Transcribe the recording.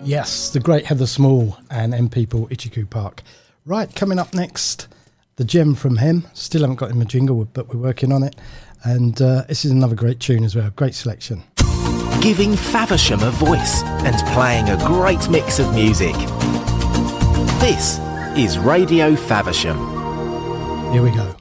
Yes, the great Heather Small and M People Ichiku Park. Right, coming up next, the gem from him. Still haven't got him a jingle, but we're working on it. And this is another great tune as well. Great selection. Giving Faversham a voice and playing a great mix of music. This is Radio Faversham. Here we go.